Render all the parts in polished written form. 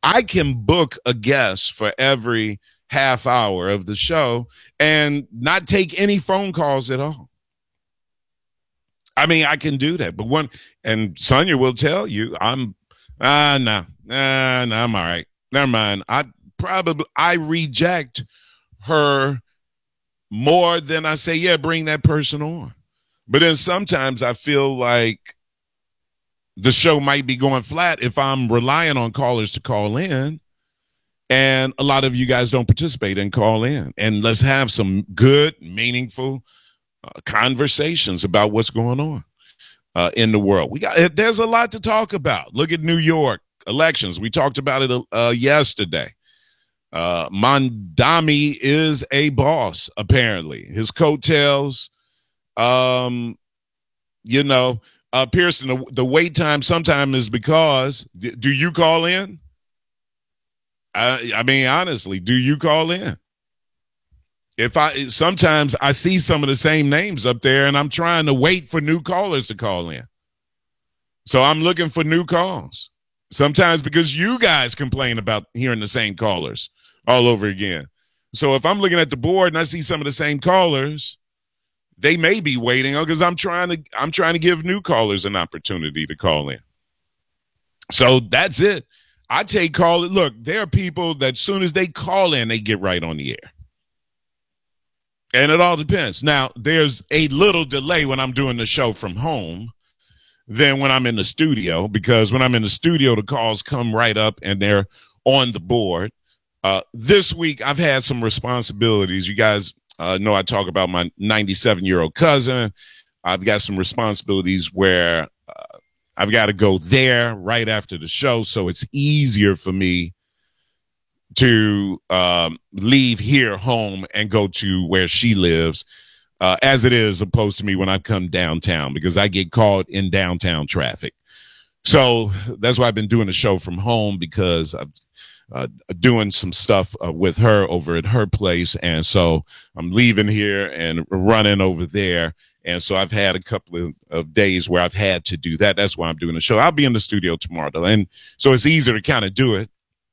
I can book a guest for every half hour of the show and not take any phone calls at all. I mean, I can do that, but and Sonia will tell you, I'm all right. Never mind. I reject her more than I say, yeah, bring that person on. But then sometimes I feel like the show might be going flat if I'm relying on callers to call in, and a lot of you guys don't participate and call in. And let's have some good, meaningful conversations about what's going on in the world. There's a lot to talk about. Look at New York elections. We talked about it yesterday. Mondami is a boss, apparently. His coattails, Pearson, the wait time sometimes is because, do you call in? I mean, honestly, do you call in? Sometimes I see some of the same names up there and I'm trying to wait for new callers to call in. So I'm looking for new calls. Sometimes because you guys complain about hearing the same callers all over again. So if I'm looking at the board and I see some of the same callers, they may be waiting because I'm trying to give new callers an opportunity to call in. So that's it. I take call. Look, there are people that as soon as they call in, they get right on the air. And it all depends. Now, there's a little delay when I'm doing the show from home than when I'm in the studio, because when I'm in the studio, the calls come right up and they're on the board. This week, I've had some responsibilities. You guys know I talk about my 97-year-old cousin. I've got some responsibilities where I've got to go there right after the show, so it's easier for me to leave here home and go to where she lives as it is opposed to me when I come downtown, because I get caught in downtown traffic. So that's why I've been doing the show from home, because I'm doing some stuff with her over at her place. And so I'm leaving here and running over there. And so I've had a couple of days where I've had to do that. That's why I'm doing the show. I'll be in the studio tomorrow, though. And so it's easier to kind of do it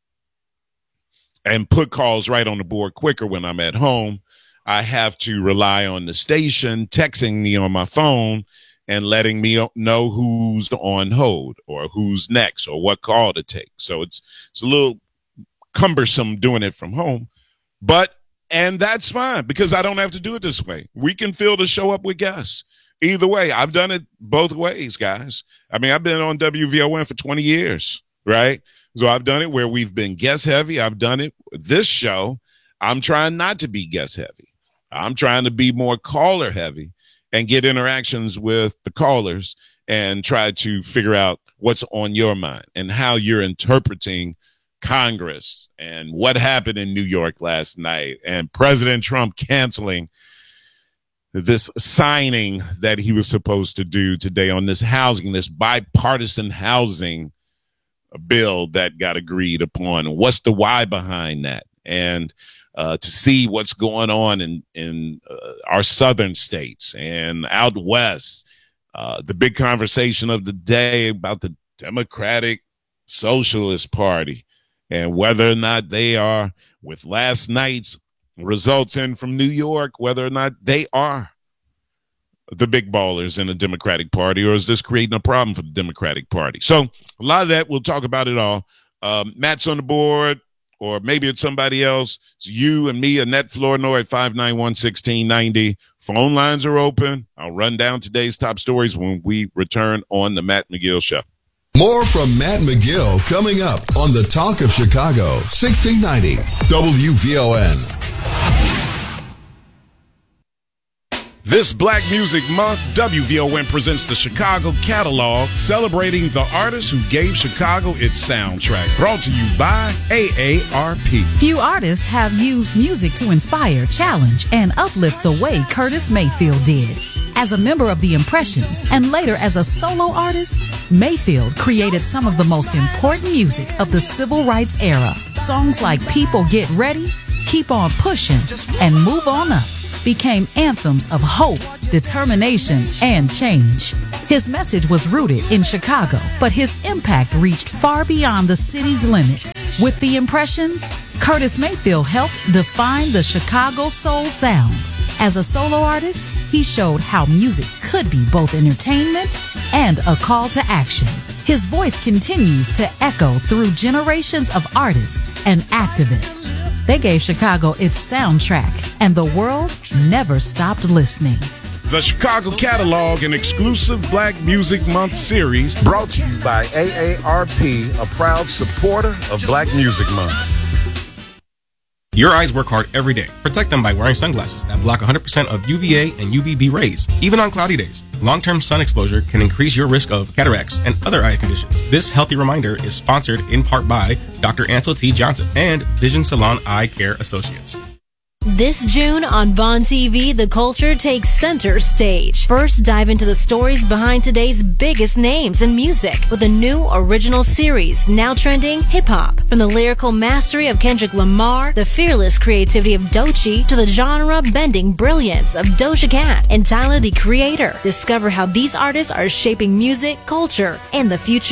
and put calls right on the board quicker when I'm at home. I have to rely on the station texting me on my phone and letting me know who's on hold or who's next or what call to take. So it's a little cumbersome doing it from home, and that's fine because I don't have to do it this way. We can fill the show up with guests. Either way, I've done it both ways, guys. I mean, I've been on WVON for 20 years, right? So I've done it where we've been guest heavy. I've done it this show. I'm trying not to be guest heavy. I'm trying to be more caller heavy and get interactions with the callers and try to figure out what's on your mind and how you're interpreting Congress and what happened in New York last night and President Trump canceling this signing that he was supposed to do today on this bipartisan housing bill that got agreed upon. What's the why behind that? And to see what's going on in our southern states and out west, the big conversation of the day about the Democratic Socialist Party and whether or not they are, with last night's results in from New York, whether or not they are the big ballers in the Democratic Party, or is this creating a problem for the Democratic Party? So a lot of that, we'll talk about it all. Matt's on the board, or maybe it's somebody else. It's you and me, Annette Flournoy at 591-1690. Phone lines are open. I'll run down today's top stories when we return on the Matt McGill Show. More from Matt McGill coming up on the Talk of Chicago, 1690 WVON. This Black Music Month, WVON presents the Chicago Catalog, celebrating the artists who gave Chicago its soundtrack. Brought to you by AARP. Few artists have used music to inspire, challenge, and uplift the way Curtis Mayfield did. As a member of the Impressions and later as a solo artist, Mayfield created some of the most important music of the civil rights era. Songs like People Get Ready, Keep On Pushing, and Move On Up became anthems of hope, determination, and change. His message was rooted in Chicago, but his impact reached far beyond the city's limits. With the Impressions, Curtis Mayfield helped define the Chicago soul sound. As a solo artist, he showed how music could be both entertainment and a call to action. His voice continues to echo through generations of artists and activists. They gave Chicago its soundtrack, and the world never stopped listening. The Chicago Catalog, an exclusive Black Music Month series brought to you by AARP, a proud supporter of Black Music Month. Your eyes work hard every day. Protect them by wearing sunglasses that block 100% of UVA and UVB rays, even on cloudy days. Long-term sun exposure can increase your risk of cataracts and other eye conditions. This healthy reminder is sponsored in part by Dr. Ansel T. Johnson and Vision Salon Eye Care Associates. This June on Vaughn TV, the culture takes center stage. First, dive into the stories behind today's biggest names in music with a new original series, now trending hip-hop. From the lyrical mastery of Kendrick Lamar, the fearless creativity of Doechii, to the genre-bending brilliance of Doja Cat and Tyler, the Creator. Discover how these artists are shaping music, culture, and the future